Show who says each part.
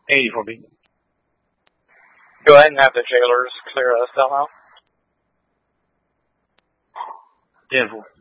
Speaker 1: 84 B.
Speaker 2: Go ahead and have the jailers clear a cell out.
Speaker 1: 10-4.